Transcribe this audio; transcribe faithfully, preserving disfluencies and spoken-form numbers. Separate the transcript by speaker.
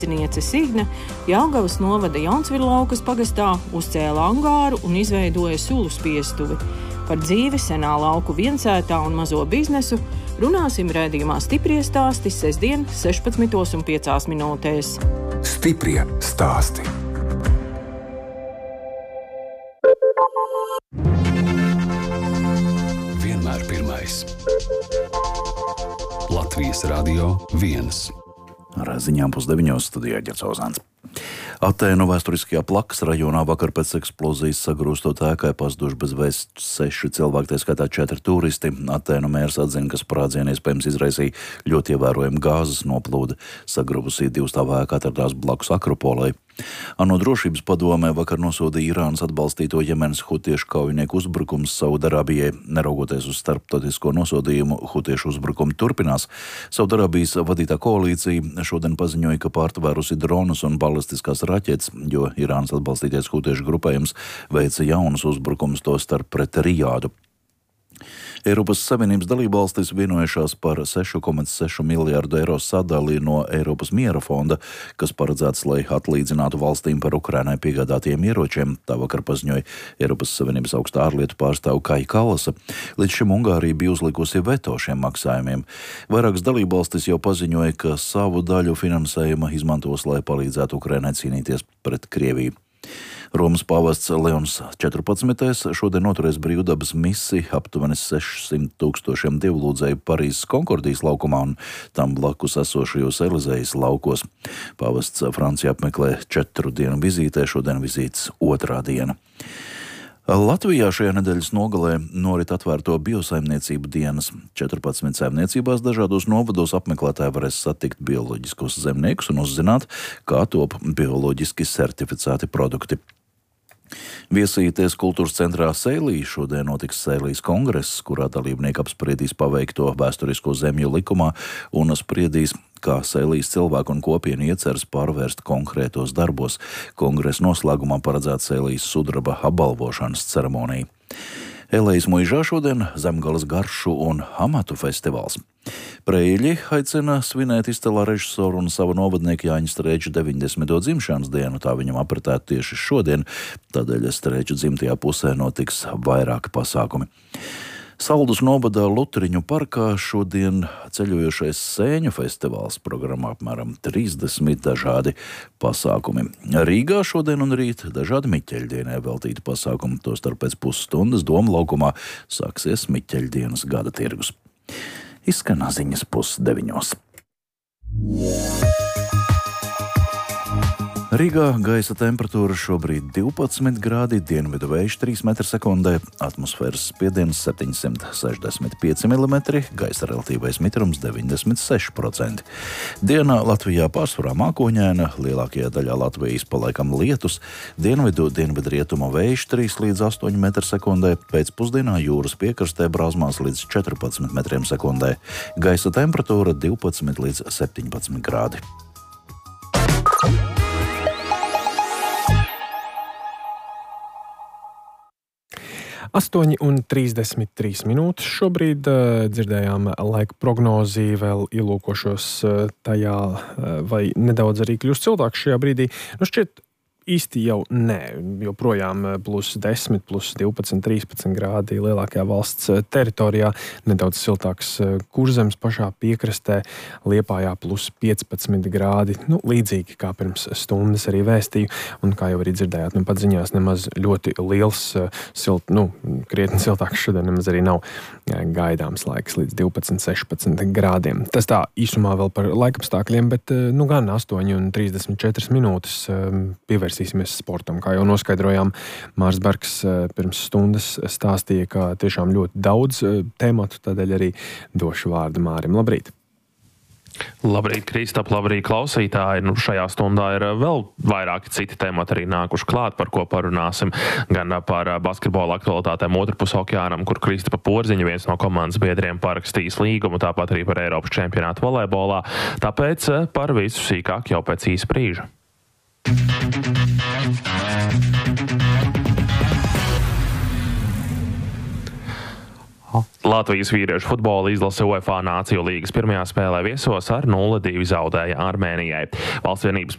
Speaker 1: Niece Signa Jelgavas novada Jaunsvirlaukas pagastā uzcēla angāru un izveidoja sulu spiestuvi. Par dzīvi senā lauku viensētā un mazo biznesu runāsim raidījumā Stiprie stāsti sestdien sešpadsmitos un piecās minūtēs.
Speaker 2: Stiprie stāsti. Vienmēr pirmais. Latvijas radio viens.
Speaker 3: Ar ziņām pusdeviņos studijā Ģerts Ozāns. Atēnu vēsturiskajā Plakas rajonā vakar pēc eksplozijas sagrūstot ēkai pazuduši bez vēsts seši cilvēki, tā skaitā četri turisti. Atēnu mērs atzina, ka sprādzienu iespējams izraisīja ļoti ievērojama gāzes noplūde. Sagruvusī divstāvā ēka atradās blakus Akropolei. ANO drošības padomē vakar nosodīja Irānas atbalstīto Jemenas hutiešu kaujinieku uzbrukums Saudarābijai. Neraugoties uz starptautisko nosodījumu, hutiešu uzbrukumi turpinās. Saudarābijas vadītā koalīcija šodien paziņoja, ka pārtvērusi dronus un balistiskās raķetes, jo Irānas atbalstīties hutiešu grupējums veica jaunus uzbrukumus, to starp pret Rijādu. Eiropas Savienības dalībvalstis vienojušās par seši komats seši miljārdu eiro sadali no Eiropas miera fonda, kas paredzēts, lai atlīdzinātu valstīm par Ukrainai piegādātiem ieročiem. Tā vakar paziņoja Eiropas Savienības augstā ārlietu pārstāve Kaja Kallasa. Līdz šim Ungārija bija uzlikusi veto šiem maksājumiem. Vairākas dalībvalstis jau paziņoja, ka savu daļu finansējuma izmantos, lai palīdzētu Ukrainai cīnīties pret Krieviju. Romas pāvests Leons četrpadsmitais šodien noturēs brīvdabas misi aptuveni sešsimt tūkstošiem dievlūdzēju Parīzes Konkordijas laukumā un tam blakus esošajos Elizejas laukos. Pāvests Francija apmeklē četru dienu vizītē, šodien vizītes otrā diena. Latvijā šajā nedēļas nogalē norit atvērto biosaimniecību dienas. četrpadsmit saimniecībās dažādos novados apmeklētāji varēs satikt bioloģiskos zemniekus un uzzināt, kā top bioloģiski certificēti produkti. Viesīties kultūras centrā Sēlī šodien notiks Sēlijas kongress, kurā dalībnieki apspriedīs paveikto vēsturisko zemju likumā un spriedīs, kā Sēlijas cilvēku un kopienu ieceras pārvērst konkrētos darbos. Kongresa noslēgumā paredzēta Sēlijas sudraba apbalvošanas ceremonija. Elejas muižā šodien Zemgales garšu un amatu festivāls. Preļi aicina svinēt izcilā režisoru un savu novadnieku Jāņa Strēča deviņdesmito dzimšanas dienu. Tā viņam apritētu tieši šodien, tādēļ Strēča dzimtajā pusē notiks vairāki pasākumi. Saldus novadā Lutriņu parkā šodien ceļojošais sēņu festivāls, programmā apmēram trīsdesmit dažādi pasākumi. Rīgā šodien un rīt dažādi Miķeļdienai veltīti pasākumi, tostarp pēc pusstundas Doma laukumā sāksies Miķeļdienas gada tirgus. Izskan ziņas pusdeviņos. Rīgā gaisa temperatūra šobrīd divpadsmit grādi, dienvidu vējš trīs metri sekundē, atmosfēras spiediens septiņsimt sešdesmit pieci milimetri, gaisa relatīvais mitrums deviņdesmit seši procenti. Dienā Latvijā pārsvarā mākoņaina, lielākajā daļā Latvijas palaikam lietus, dienvidu dienvidu rietumu vējš trīs līdz astoņi metri sekundē, pēcpusdienā jūras piekrastē brāzmās līdz četrpadsmit metriem sekundē, gaisa temperatūra divpadsmit līdz septiņpadsmit grādi.
Speaker 4: astoņi un trīsdesmit trīs minūtes šobrīd uh, dzirdējām laika prognozi, vēl ielūkošos uh, tajā, uh, vai nedaudz arī kļūst siltāks šajā brīdī. Nu šķiet, īsti jau nē, joprojām plus desmit, plus divpadsmit, trīspadsmit grādi lielākajā valsts teritorijā, nedaudz siltāks Kurzemes pašā piekrastē, Liepājā plus piecpadsmit grādi, nu, līdzīgi kā pirms stundas arī vēstīju, un kā jau arī dzirdējāt, nu, pat ziņās nemaz ļoti liels, silt, nu, krietni siltāks šodien nemaz arī nav gaidāms laiks līdz divpadsmit, sešpadsmit grādiem. Tas tā īsumā vēl par laikapstākļiem, bet, nu, gan astoņi un trīsdesmit četras minūtes pievērsīsimies sportam. Kā jau noskaidrojām, Mārs Bergs pirms stundas stāstīja, ka tiešām ļoti daudz tēmatu, tādēļ arī došu vārdu Mārim. Labrīt!
Speaker 5: Labrīt, Kristap, labrīt, klausītāji. Nu, šajā stundā ir vēl vairāki citi temati arī nākuši klāt, par ko parunāsim. Gan par basketbola aktualitātēm otrpus okeānam, kur Kristapa Porziņa, viens no komandas biedriem, parakstījis līgumu, tāpat arī par Eiropas čempionātu volejbolā. Tāpēc par visu sīkāk jau pēc īsa brīža. Latvijas vīriešu futbola izlase UEFA Nāciju līgas pirmajā spēlē viesos ar nulle divi zaudēja Armēnijai. Valsts vienības